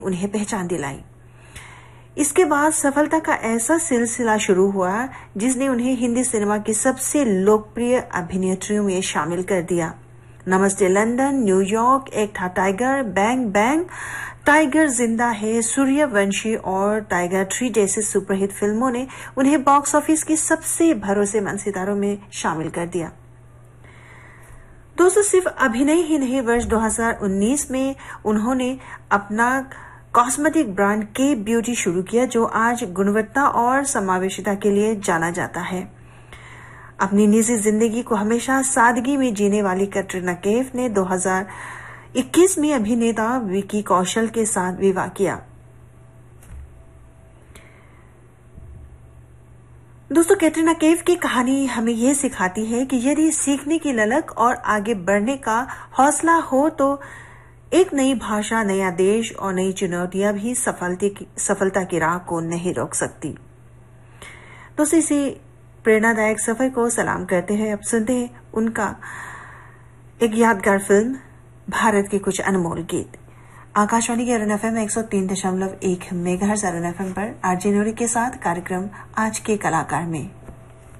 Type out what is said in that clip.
उन्हें पहचान दिलाई। इसके बाद सफलता का ऐसा सिलसिला शुरू हुआ जिसने उन्हें हिंदी सिनेमा की सबसे लोकप्रिय अभिनेत्रियों में शामिल कर दिया। नमस्ते लंदन, न्यूयॉर्क, एक था टाइगर, बैंग बैंग, टाइगर जिंदा है, सूर्यवंशी और टाइगर 3 जैसे सुपरहिट फिल्मों ने उन्हें बॉक्स ऑफिस की सबसे भरोसेमंद सितारों में शामिल कर दिया। दोस्तों, सिर्फ अभिनय ही नहीं, वर्ष 2019 में उन्होंने अपना कॉस्मेटिक ब्रांड के ब्यूटी शुरू किया, जो आज गुणवत्ता और समावेशिता के लिए जाना जाता है। अपनी निजी जिंदगी को हमेशा सादगी में जीने वाली कैटरीना कैफ ने 2021 में अभिनेता विकी कौशल के साथ विवाह किया। दोस्तों, कैटरीना कैफ की कहानी हमें यह सिखाती है कि यदि सीखने की ललक और आगे बढ़ने का हौसला हो तो एक नई भाषा, नया देश और नई चुनौतियां भी सफलता की राह को नहीं रोक सकती। दोस्तों, इसी प्रेरणादायक सफर को सलाम करते हैं। अब सुनते हैं उनका एक यादगार फिल्म भारत के कुछ अनमोल गीत। आकाशवाणी के Arun FM 103.1 megahertz Arun FM पर आरजे नूरी के साथ कार्यक्रम आज के कलाकार में।